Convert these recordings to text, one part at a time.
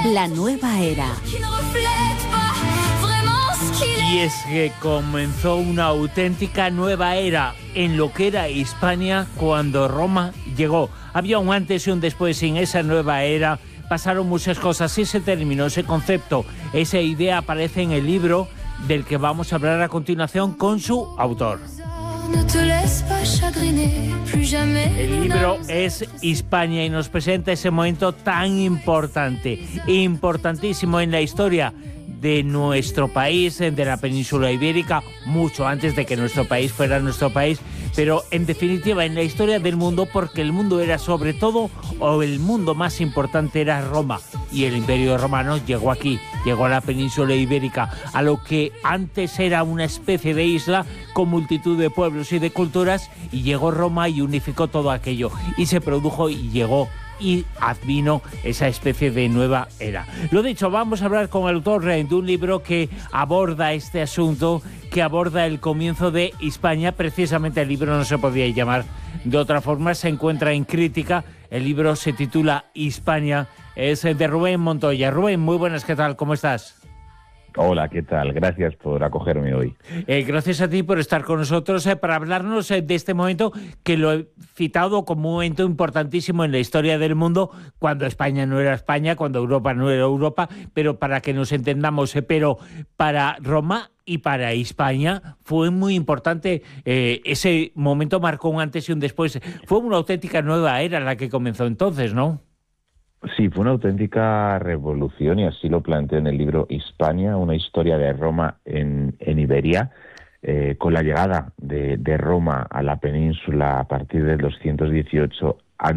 La nueva era. Y es que comenzó una auténtica nueva era en lo que era Hispania cuando Roma llegó. Había un antes y un después en esa nueva era. Pasaron muchas cosas y se terminó ese concepto. Esa idea aparece en el libro del que vamos a hablar a continuación con su autor. El libro es Hispania y nos presenta ese momento tan importante, importantísimo en la historia de nuestro país, de la península ibérica, mucho antes de que nuestro país fuera nuestro país, pero en definitiva en la historia del mundo, porque el mundo era sobre todo, o el mundo más importante era Roma, y el Imperio Romano llegó aquí, llegó a la península ibérica, a lo que antes era una especie de isla con multitud de pueblos y de culturas, y llegó Roma y unificó todo aquello, y se produjo y llegó y advino esa especie de nueva era. Lo dicho, vamos a hablar con el autor de un libro que aborda este asunto, que aborda el comienzo de Hispania. Precisamente el libro no se podía llamar de otra forma, se encuentra en Crítica. El libro se titula Hispania, es de Rubén Montoya. Rubén, muy buenas, ¿qué tal? ¿Cómo estás? Hola, ¿qué tal? Gracias por acogerme hoy. Gracias a ti por estar con nosotros para hablarnos de este momento que lo he citado como un momento importantísimo en la historia del mundo, cuando España no era España, cuando Europa no era Europa, pero para que nos entendamos, pero para Roma y para Hispania fue muy importante. Ese momento marcó un antes y un después. Fue una auténtica nueva era la que comenzó entonces, ¿no? Sí, fue una auténtica revolución y así lo planteé en el libro Hispania, una historia de Roma en Iberia, con la llegada de Roma a la península a partir del 218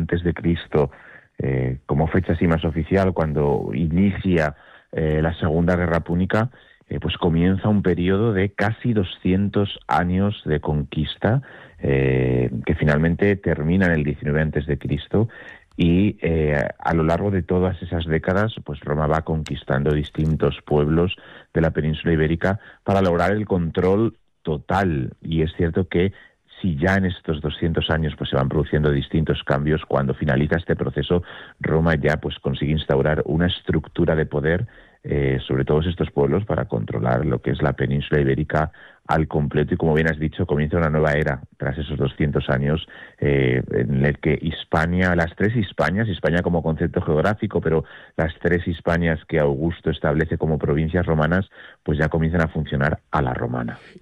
a.C., como fecha así más oficial, cuando inicia la Segunda Guerra Púnica, pues comienza un periodo de casi 200 años de conquista, que finalmente termina en el 19 a.C., y a lo largo de todas esas décadas, pues Roma va conquistando distintos pueblos de la península ibérica para lograr el control total. Y es cierto que si ya en estos 200 años pues se van produciendo distintos cambios, cuando finaliza este proceso, Roma ya pues consigue instaurar una estructura de poder sobre todos estos pueblos para controlar lo que es la península ibérica al completo. Y como bien has dicho, comienza una nueva era tras esos 200 años en el que Hispania, las tres Hispanias, Hispania como concepto geográfico, pero las tres Hispanias que Augusto establece como provincias romanas, pues ya comienzan a funcionar a la romana.